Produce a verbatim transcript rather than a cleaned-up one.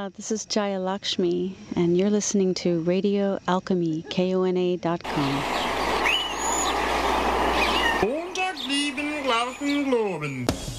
Aloha, this is Jaya Lakshmi, and you're listening to Radio Alchemy, K O N A dot com. Montag, lieben, glauben, globen.